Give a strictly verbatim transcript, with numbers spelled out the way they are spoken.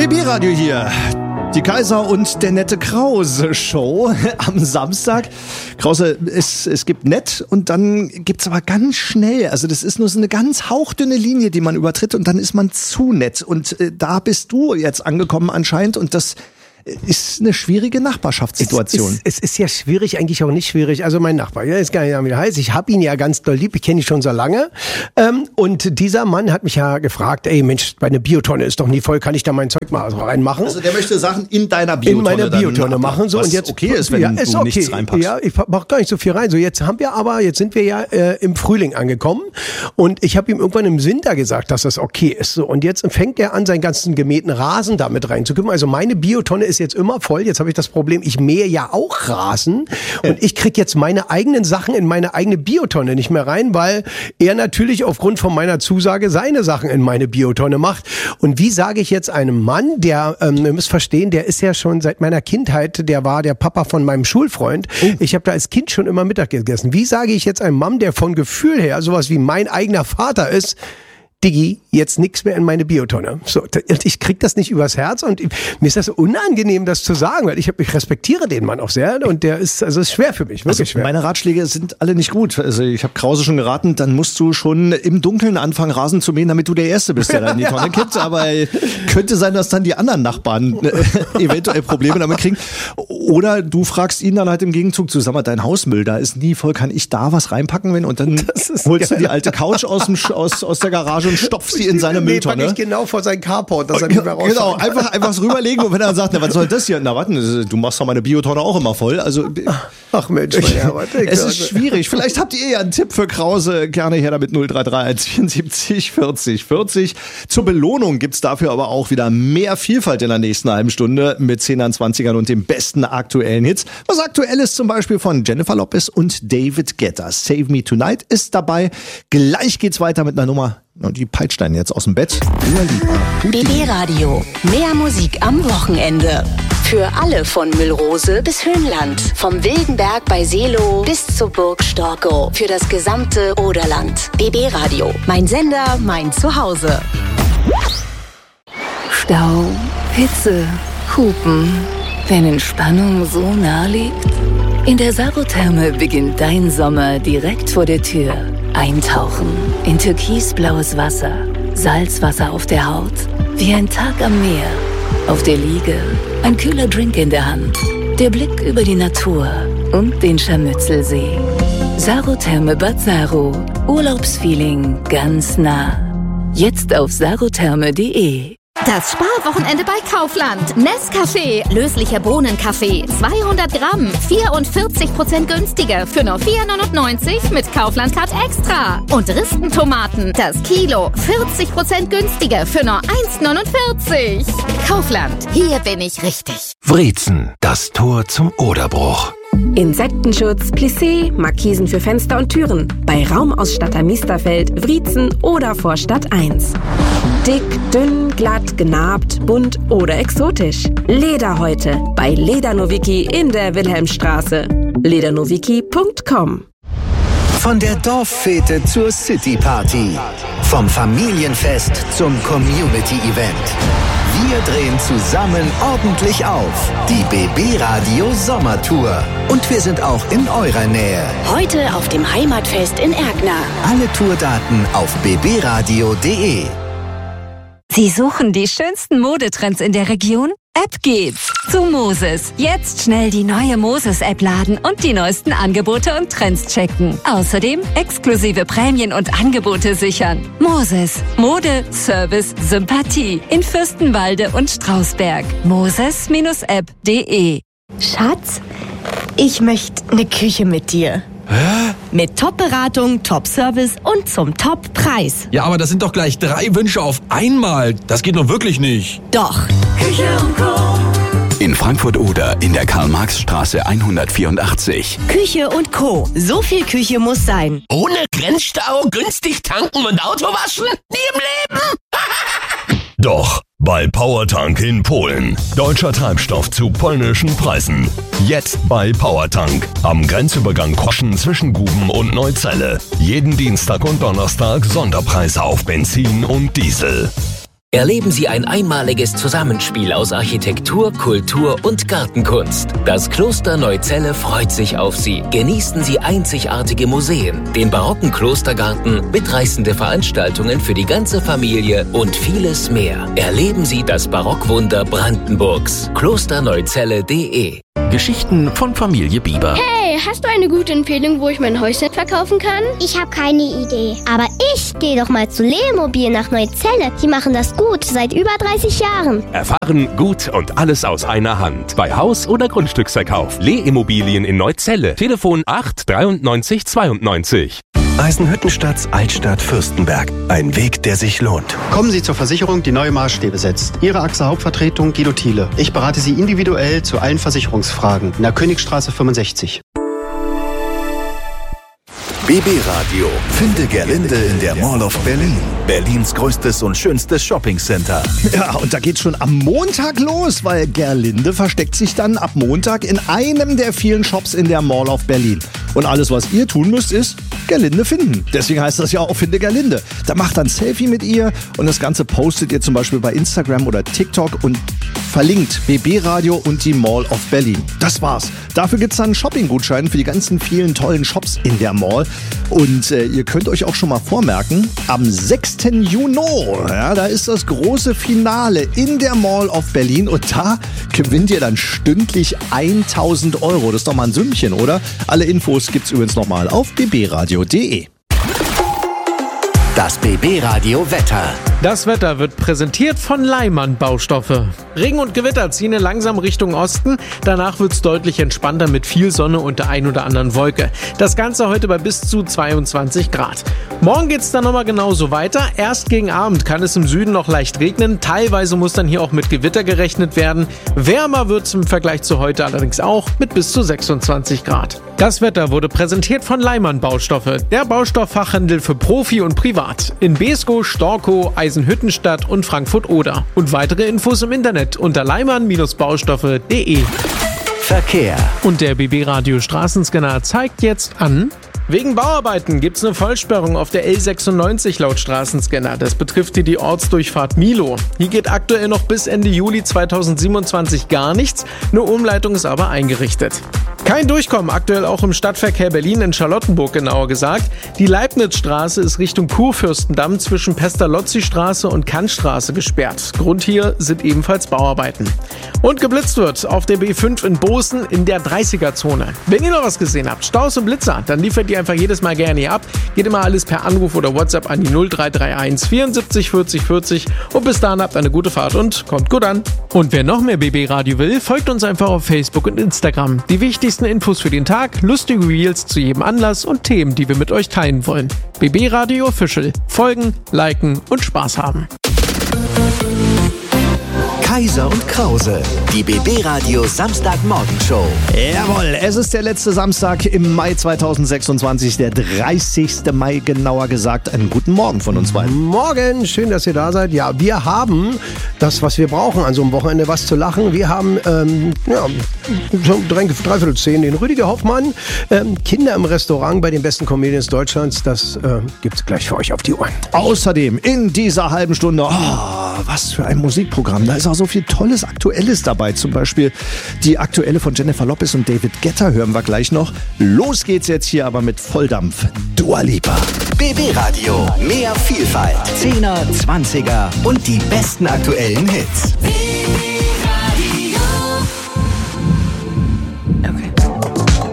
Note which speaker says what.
Speaker 1: B B-Radio hier. Die Kaiser und der nette Krause-Show am Samstag. Krause, es, es gibt nett und dann gibt's aber ganz schnell, also das ist nur so eine ganz hauchdünne Linie, die man übertritt und dann ist man zu nett. Und äh, da bist du jetzt angekommen anscheinend und das ist eine schwierige Nachbarschaftssituation.
Speaker 2: Es ist, es ist ja schwierig, eigentlich auch nicht schwierig. Also mein Nachbar, ja, ist gar nicht mehr heiß. Ich habe ihn ja ganz doll lieb, ich kenne ihn schon so lange. Ähm, und dieser Mann hat mich ja gefragt, ey Mensch, meine Biotonne ist doch nie voll, kann ich da mein Zeug mal reinmachen?
Speaker 1: Also der möchte Sachen in deiner Biotonne
Speaker 2: In meiner Biotonne machen. So,
Speaker 1: was
Speaker 2: und jetzt,
Speaker 1: okay ist, wenn
Speaker 2: ja,
Speaker 1: du
Speaker 2: ist okay.
Speaker 1: nichts reinpackst.
Speaker 2: Ja, ich mach gar nicht so viel rein. So, jetzt haben wir aber, jetzt sind wir ja äh, im Frühling angekommen und ich habe ihm irgendwann im Winter gesagt, dass das okay ist. So, und jetzt fängt er an, seinen ganzen gemähten Rasen damit reinzukümmern. Also meine Biotonne ist jetzt immer voll. Jetzt habe ich das Problem, ich mähe ja auch Rasen und ich krieg jetzt meine eigenen Sachen in meine eigene Biotonne nicht mehr rein, weil er natürlich aufgrund von meiner Zusage seine Sachen in meine Biotonne macht. Und wie sage ich jetzt einem Mann, der, ähm, ihr müsst verstehen, der ist ja schon seit meiner Kindheit, der war der Papa von meinem Schulfreund. Oh. Ich habe da als Kind schon immer Mittag gegessen. Wie sage ich jetzt einem Mann, der von Gefühl her sowas wie mein eigener Vater ist, Diggi, jetzt nichts mehr in meine Biotonne. So, und ich krieg das nicht übers Herz und mir ist das unangenehm, das zu sagen, weil ich, ich respektiere den Mann auch sehr und der ist, also ist schwer für mich, wirklich
Speaker 1: also
Speaker 2: schwer.
Speaker 1: Meine Ratschläge sind alle nicht gut. Also ich habe Krause schon geraten, dann musst du schon im Dunkeln anfangen, Rasen zu mähen, damit du der Erste bist, der da in die Tonne kippt. Aber könnte sein, dass dann die anderen Nachbarn äh, eventuell Probleme damit kriegen. Oder du fragst ihn dann halt im Gegenzug zu, sag mal, dein Hausmüll, da ist nie voll, kann ich da was reinpacken? Wenn und dann holst geil. du die alte Couch aus, dem, aus, aus der Garage und stopfst sie in seine Mülltonne.
Speaker 2: Nee, pack ich genau vor seinen Carport, dass er nicht mehr rausfällt.
Speaker 1: Genau, einfach, einfach so rüberlegen und wenn er dann sagt, na, was soll das hier? Na, warte, du machst doch meine Biotonne auch immer voll. Also,
Speaker 2: ach Mensch, ja, warte,
Speaker 1: es ist schwierig. Vielleicht habt ihr ja einen Tipp für Krause. Gerne her damit null drei drei eins vierundsiebzig vierzig vierzig. Zur Belohnung gibt's dafür aber auch wieder mehr Vielfalt in der nächsten halben Stunde mit zehnern, zwanzigern und den besten aktuellen Hits. Was aktuell ist zum Beispiel von Jennifer Lopez und David Guetta. Save Me Tonight ist dabei. Gleich geht's weiter mit einer Nummer. Und die peitscht einen jetzt aus dem Bett.
Speaker 3: B B-Radio. Mehr Musik am Wochenende. Für alle von Müllrose bis Höhenland. Vom Wildenberg bei Seelow bis zur Burg Storkow. Für das gesamte Oderland. B B-Radio. Mein Sender, mein Zuhause.
Speaker 4: Stau, Hitze, Hupen. Wenn Entspannung so nah liegt? In der Sarotherme beginnt dein Sommer direkt vor der Tür. Eintauchen in türkisblaues Wasser, Salzwasser auf der Haut, wie ein Tag am Meer. Auf der Liege, ein kühler Drink in der Hand, der Blick über die Natur und den Scharmützelsee. Sarotherme Bad Saro, Urlaubsfeeling ganz nah. Jetzt auf sarotherme punkt de.
Speaker 5: Das Sparwochenende bei Kaufland. Nescafé, löslicher Bohnenkaffee, zweihundert Gramm, vierundvierzig Prozent günstiger für nur vier neunundneunzig mit Kaufland-Card Extra. Und Ristentomaten, das Kilo, vierzig Prozent günstiger für nur eins neunundvierzig. Kaufland, hier bin ich richtig.
Speaker 6: Wreezen, das Tor zum Oderbruch.
Speaker 7: Insektenschutz, Plissé, Markisen für Fenster und Türen. Bei Raumausstatter Miesterfeld, Wriezen oder Vorstadt eins. Dick, dünn, glatt, genarbt, bunt oder exotisch. Lederhäute bei Ledernowicki in der Wilhelmstraße. ledernowicki punkt com.
Speaker 6: Von der Dorffete zur Cityparty. Vom Familienfest zum Community-Event. Wir drehen zusammen ordentlich auf. Die B B-Radio Sommertour. Und wir sind auch in eurer Nähe.
Speaker 3: Heute auf dem Heimatfest in Erkner.
Speaker 6: Alle Tourdaten auf b b radio punkt de.
Speaker 8: Sie suchen die schönsten Modetrends in der Region? Ab geht's zu Moses. Jetzt schnell die neue Moses-App laden und die neuesten Angebote und Trends checken. Außerdem exklusive Prämien und Angebote sichern. Moses. Mode, Service, Sympathie. In Fürstenwalde und Strausberg. moses App punkt de.
Speaker 9: Schatz, ich möchte eine Küche mit dir.
Speaker 10: Hä?
Speaker 9: Mit Top-Beratung, Top-Service und zum Top-Preis.
Speaker 10: Ja, aber das sind doch gleich drei Wünsche auf einmal. Das geht doch wirklich nicht.
Speaker 9: Doch.
Speaker 11: Küche und Co.
Speaker 12: In Frankfurt-Oder in der Karl-Marx-Straße hundertvierundachtzig.
Speaker 9: Küche und Co. So viel Küche muss sein.
Speaker 13: Ohne Grenzstau, günstig tanken und Auto waschen? Nie im Leben!
Speaker 14: Doch, bei Powertank in Polen. Deutscher Treibstoff zu polnischen Preisen. Jetzt bei Powertank. Am Grenzübergang Koschen zwischen Guben und Neuzelle. Jeden Dienstag und Donnerstag Sonderpreise auf Benzin und Diesel.
Speaker 13: Erleben Sie ein einmaliges Zusammenspiel aus Architektur, Kultur und Gartenkunst. Das Kloster Neuzelle freut sich auf Sie. Genießen Sie einzigartige Museen, den barocken Klostergarten, mitreißende Veranstaltungen für die ganze Familie und vieles mehr. Erleben Sie das Barockwunder Brandenburgs. klosterneuzelle punkt de.
Speaker 12: Geschichten von Familie Bieber.
Speaker 11: Hey, hast du eine gute Empfehlung, wo ich mein Häuschen verkaufen kann?
Speaker 15: Ich habe keine Idee. Aber ich gehe doch mal zu Lemobil nach Neuzelle. Die machen das gut, seit über dreißig Jahren.
Speaker 16: Erfahren, gut und alles aus einer Hand. Bei Haus- oder Grundstücksverkauf. Leh-Immobilien in Neuzelle. Telefon acht dreiundneunzig zweiundneunzig.
Speaker 17: Eisenhüttenstadt Altstadt Fürstenberg. Ein Weg, der sich lohnt.
Speaker 18: Kommen Sie zur Versicherung, die neue Maßstäbe setzt. Ihre A X A Hauptvertretung Guido Thiele. Ich berate Sie individuell zu allen Versicherungsfragen. In der Königstraße fünfundsechzig.
Speaker 6: B B-Radio. Finde Gerlinde in der Mall of Berlin. Berlins größtes und schönstes Shoppingcenter.
Speaker 1: Ja, und da geht's schon am Montag los, weil Gerlinde versteckt sich dann ab Montag in einem der vielen Shops in der Mall of Berlin. Und alles, was ihr tun müsst, ist Gerlinde finden. Deswegen heißt das ja auch Finde Gerlinde. Da macht dann Selfie mit ihr und das Ganze postet ihr zum Beispiel bei Instagram oder TikTok und verlinkt B B-Radio und die Mall of Berlin. Das war's. Dafür gibt's dann einen Shopping-Gutschein für die ganzen vielen tollen Shops in der Mall. Und äh, ihr könnt euch auch schon mal vormerken, am sechsten Juni, ja, da ist das große Finale in der Mall of Berlin und da gewinnt ihr dann stündlich tausend Euro. Das ist doch mal ein Sümmchen, oder? Alle Infos gibt's übrigens nochmal auf b b radio punkt de.
Speaker 6: Das B B-Radio Wetter.
Speaker 19: Das Wetter wird präsentiert von Leimann Baustoffe. Regen und Gewitter ziehen langsam Richtung Osten. Danach wird es deutlich entspannter mit viel Sonne und der ein oder anderen Wolke. Das Ganze heute bei bis zu zweiundzwanzig Grad. Morgen geht es dann nochmal genauso weiter. Erst gegen Abend kann es im Süden noch leicht regnen. Teilweise muss dann hier auch mit Gewitter gerechnet werden. Wärmer wird es im Vergleich zu heute allerdings auch mit bis zu sechsundzwanzig Grad. Das Wetter wurde präsentiert von Leimann Baustoffe, der Baustofffachhandel für Profi und Privat. In Beeskow, Storkow, Eisenhüttenstadt und Frankfurt-Oder. Und weitere Infos im Internet unter leimann Baustoffe punkt de.
Speaker 6: Verkehr.
Speaker 19: Und der B B-Radio Straßenscanner zeigt jetzt an: Wegen Bauarbeiten gibt's eine Vollsperrung auf der L sechsundneunzig laut Straßenscanner. Das betrifft hier die Ortsdurchfahrt Milo. Hier geht aktuell noch bis Ende Juli zweitausendsiebenundzwanzig gar nichts. Eine Umleitung ist aber eingerichtet. Kein Durchkommen aktuell auch im Stadtverkehr Berlin, in Charlottenburg genauer gesagt. Die Leibnizstraße ist Richtung Kurfürstendamm zwischen Pestalozzi-Straße und Kantstraße gesperrt. Grund hier sind ebenfalls Bauarbeiten. Und geblitzt wird auf der B fünf in Bozen in der dreißiger-Zone. Wenn ihr noch was gesehen habt, Staus und Blitzer, dann liefert ihr einfach jedes Mal gerne hier ab. Geht immer alles per Anruf oder WhatsApp an die null drei drei eins vierundsiebzig vierzig vierzig und bis dahin habt eine gute Fahrt und kommt gut an. Und wer noch mehr B B-Radio will, folgt uns einfach auf Facebook und Instagram. Die wichtigsten Infos für den Tag, lustige Reels zu jedem Anlass und Themen, die wir mit euch teilen wollen. B B-Radio Official. Folgen, liken und Spaß haben.
Speaker 6: Kaiser und Krause, die B B-Radio Samstagmorgenshow.
Speaker 1: Jawohl, es ist der letzte Samstag im Mai zweitausendsechsundzwanzig, der dreißigste Mai genauer gesagt. Einen guten Morgen von uns beiden.
Speaker 2: Morgen, schön, dass ihr da seid. Ja, wir haben das, was wir brauchen an so einem Wochenende, was zu lachen. Wir haben, ähm, ja, so dreiviertel zehn den Rüdiger Hoffmann, ähm, Kinder im Restaurant bei den besten Comedians Deutschlands. Das äh, gibt's gleich für euch auf die Ohren.
Speaker 1: Außerdem in dieser halben Stunde, oh, was für ein Musikprogramm. Da ist auch so viel Tolles, Aktuelles dabei. Zum Beispiel die Aktuelle von Jennifer Lopez und David Guetta hören wir gleich noch. Los geht's jetzt hier aber mit Volldampf. Dua Lipa.
Speaker 6: B B-Radio, mehr Vielfalt. Zehner, Zwanziger und die besten aktuellen Hits.